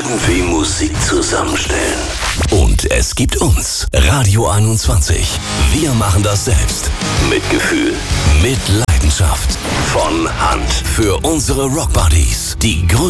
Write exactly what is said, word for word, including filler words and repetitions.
irgendwie Musik zusammenstellen. Und es gibt uns, Radio einundzwanzig. Wir machen das selbst. Mit Gefühl, mit Leidenschaft. Von Hand. Für unsere Rockbuddies. Die größten